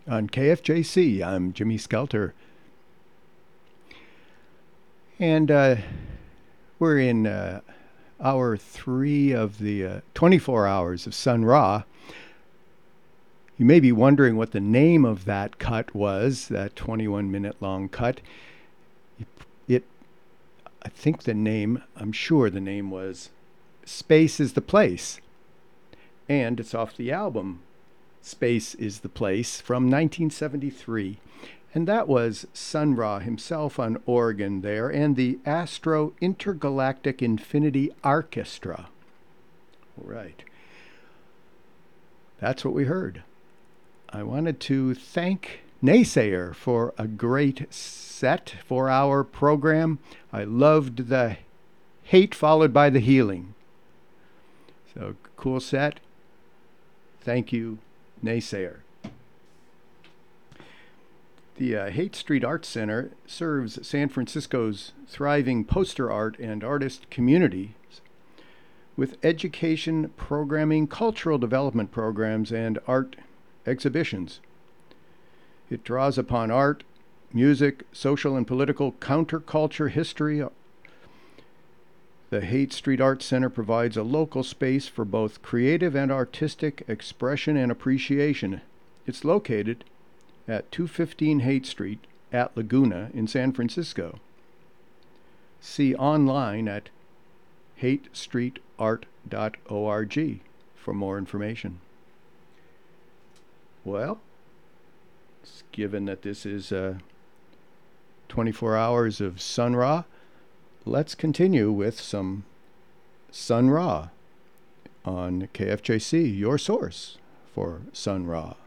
on KFJC. I'm Jimmy Skelter. And we're in hour 3 of the 24 hours of Sun Ra. You may be wondering what the name of that cut was, that 21-minute long cut. I'm sure the name was Space is the Place. And it's off the album Space is the Place from 1973. And that was Sun Ra himself on organ there, and the Astro Intergalactic Infinity Orchestra. All right. That's what we heard. I wanted to thank Naysayer for a great set for our program. I loved the hate followed by the healing. So, cool set. Thank you, Naysayer. The Haight Street Arts Center serves San Francisco's thriving poster art and artist community with education, programming, cultural development programs, and art exhibitions. It draws upon art, music, social and political counterculture history. The Haight Street Arts Center provides a local space for both creative and artistic expression and appreciation. It's located at 215 Haight Street at Laguna in San Francisco. See online at haightstreetart.org for more information. Well, given that this is 24 hours of Sun Ra, let's continue with some Sun Ra on KFJC, your source for Sun Ra.